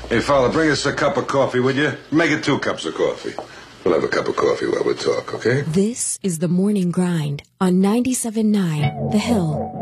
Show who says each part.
Speaker 1: Hey, fella, bring us a cup of coffee, would you? Make it 2 cups of coffee. We'll have a cup of coffee while we talk, okay?
Speaker 2: This is The Morning Grind on 97.9 The Hill.